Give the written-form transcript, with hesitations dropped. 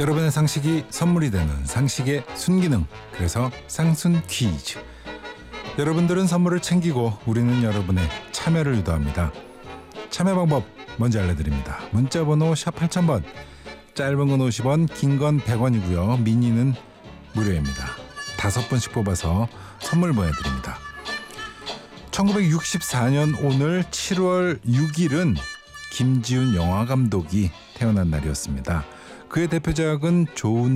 여러분의 상식이 선물이 되는 상식의 순기능, 그래서 상순 퀴즈. 여러분들은 선물을 챙기고 우리는 여러분의 참여를 유도합니다. 참여 방법 먼저 알려드립니다. 문자번호 샵 8000번, 짧은 건 50원, 긴 건 100원이고요. 미니는 무료입니다. 5분씩 뽑아서 선물 보내드립니다. 1964년 오늘 7월 6일은 김지훈 영화감독이 태어난 날이었습니다. 그의 대표작은 좋은